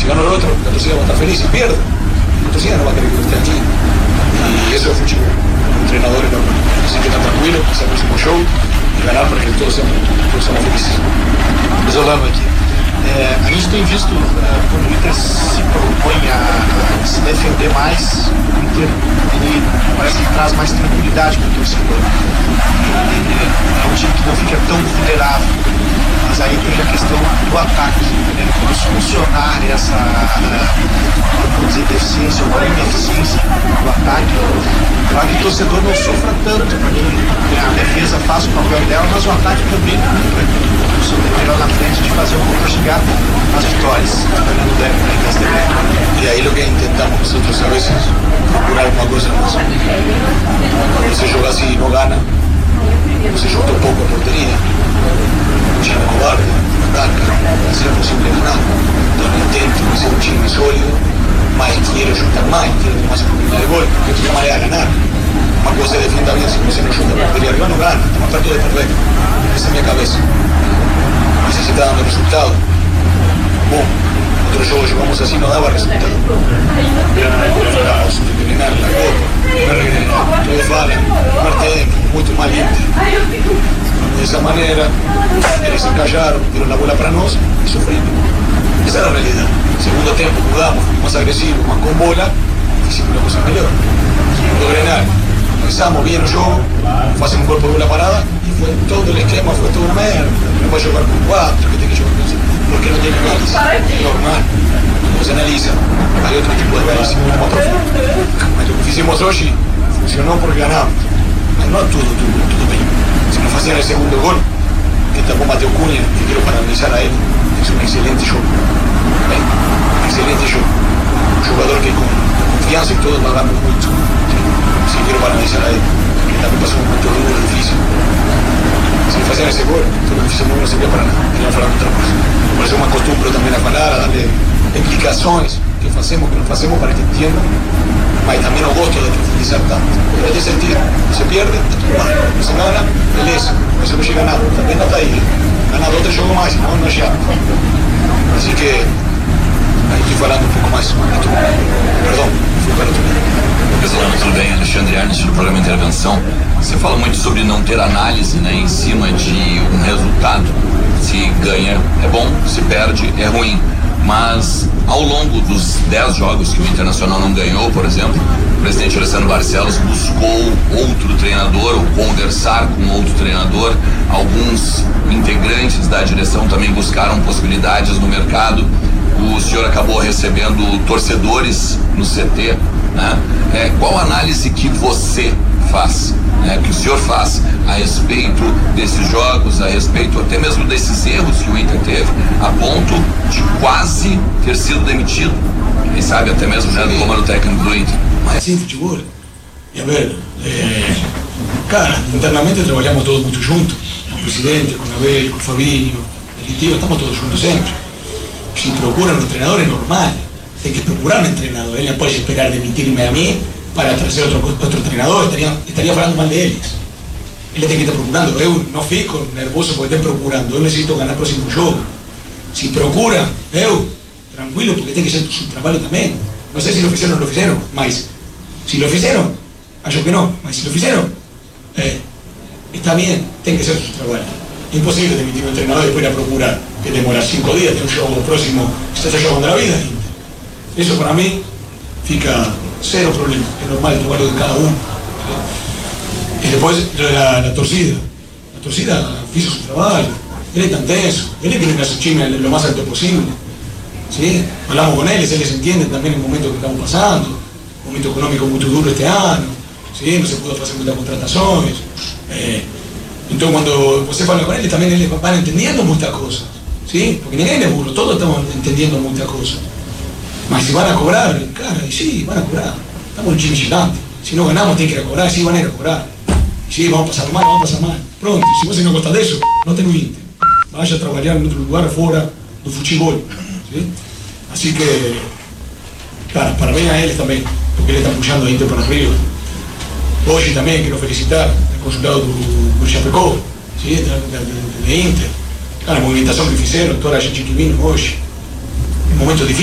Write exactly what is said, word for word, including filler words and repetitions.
Si gana el otro, la torcida va a estar feliz. Si pierde, la torcida no va a querer que esté aquí. Y eso es fútbol, un entrenador enorme. Así que está tranquilo, que sea el próximo show y ganar para que todos seamos, todos seamos felices. Isolando aqui. É, a gente tem visto uh, quando o Inter se propõe a, a se defender mais, o Inter ele parece que traz mais tranquilidade para o torcedor. Ele é um time que não fica tão vulnerável. Mas aí tem a questão do ataque, né? Como solucionar essa, vamos dizer, deficiência ou ineficiência do ataque, para que o torcedor não sofra tanto, para que a defesa faça o papel dela, mas o ataque também cumpra o seu dever lá na frente de fazer o gol para chegar às vitórias, esperando o décimo aí das Y ahí lo que intentamos nosotros a veces, procurar una cosa más. Cuando se juega así y no gana, se juega poco a portería. Un time cobarde, ataca, hacer lo posible ganar. Entonces intento que sea un time sólido, más quiere chutar más, quiere tener más oportunidad de gol, porque es una manera de ganar. Una cosa es defender bien, si no se nos chuta a portería arriba no gana, estamos a de perder. Esa es mi cabeza. Necesita dando resultado. Bom, otro juego jugamos así no daba resultado. Logramos eliminar la Copa, todos falan, Martín, muito mal Inter. De esa manera, eles se encallaron, dieron la bola para nós y sufrimos. Esa es la realidad. Segundo tiempo jugamos, más agresivos, más con bola, hicimos una cosa mejor. Segundo Grenal, empezamos bien el juego, hacemos un gol por una parada y fue todo el esquema, fue toda una merda. No puede jugar con cuatro, que tiene que jugar con cinco, porque no tiene análisis. Normal. Cuando se analiza, hay otro tipo de análisis, como otro fútbol. Lo que hicimos hoy funcionó porque ganamos. No todo, todo, todo bien. Si nos hacían el segundo gol, que tapó Mateo Cunha, que quiero parabenizar a él, es un excelente show. ¿Eh? Excelente show. Un jugador que con, con confianza y todo va dando mucho. Sí, quiero parabenizar a él, que también pasó un momento duro, difícil. Si nos hacían ese gol, todo lo que hicimos no servía para nada, queríamos hablar de otra cosa. Por eso me acostumbro también a hablar, a darle explicaciones, que hacemos, que no hacemos para que entiendan. Mas también no gosto de profundizar tanto. Pero hay que sentir, se pierde, está todo mal. Se gana, beleza, mas se não chega a nada, também não está aí. Ganar outro jogo mais, não, não é chato. Así que, aí estou falando um pouco mais. Perdão, fui para outro lado. Pessoal, tudo bem? Alexandre Ernest do programa Intervenção. Você fala muito sobre não ter análise, né, em cima de um resultado. Se ganha é bom, se perde é ruim. Mas ao longo dos dez jogos que o Internacional não ganhou, por exemplo, o presidente Alessandro Barcelos buscou outro treinador ou conversar com outro treinador. Alguns integrantes da direção também buscaram possibilidades no mercado. O senhor acabou recebendo torcedores no C T, né? É, qual a análise que você faz, né, que o senhor faz a respeito desses jogos, a respeito até mesmo desses erros que o Inter teve, a ponto de quase ter sido demitido, quem sabe até mesmo já do comando técnico do Inter? Mas assim, futebol, e a ver, é, cara, internamente trabalhamos todos muito juntos, com o presidente, com o Abel, com o Fabinho, diretivo, estamos todos juntos sempre. Si procuran un entrenador es normal, hay que procurar un entrenador, él no puede esperar demitirme a mí para traer otro, otro entrenador, estaría, estaría hablando mal de ellos. Él tiene que estar procurando, eu no fico nervoso porque estén procurando, eu necesito ganar el próximo jogo. Si procura, eu, tranquilo, porque tiene que ser su trabajo también. No sé si lo hicieron o no lo hicieron, mas si lo hicieron, acho que no, mas si lo hicieron, eh, está bien, tiene que ser su trabajo. Es imposible demitir un entrenador y después ir a procurar, que demora cinco días, tiene un juego próximo, está jugando la vida. Eso para mí fica cero problema, es normal el trabajo de cada uno. Y después la, la torcida, la torcida hizo su trabajo, él es tan tenso, él tiene que hacer chisme lo más alto posible. ¿Sí? Hablamos con él, ellos entienden también el momento que estamos pasando, un momento económico muy duro este año, ¿sí? No se pudo hacer muchas contrataciones. Eh, Entonces cuando você fala con él, también ellos van entendiendo muchas cosas, ¿sí? Porque ninguém es burro, todos estamos entendiendo muchas cosas. Mas si van a cobrar, cara, y sí, van a cobrar. Estamos en un time gigante. Si no ganamos, tienen que ir a cobrar, sí, van a ir a cobrar. Y sí, vamos a pasar mal, vamos a pasar mal. Pronto, si você não gosta de eso, no tem Inter. Vaya a trabalhar em outro lugar fora do futebol, ¿sí? Así que, cara, parabéns a eles também, porque eles estão puxando a Inter para arriba. Hoje também quero felicitar o consulado do, do Chapecó, ¿sí? de, de, de Inter. Cara, a movimentação que fizeram, toda a gente que vino hoje, em momentos difíceis.